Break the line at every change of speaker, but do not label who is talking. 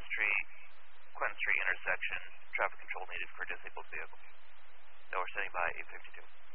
Clinton Street intersection, traffic control needed for disabled vehicle. No, we're standing by 852.